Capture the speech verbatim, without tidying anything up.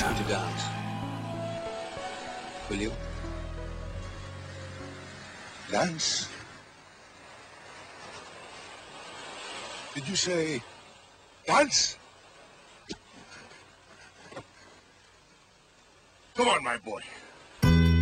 ask you to dance. Will you? Dance? Did you say dance? Come on, my boy.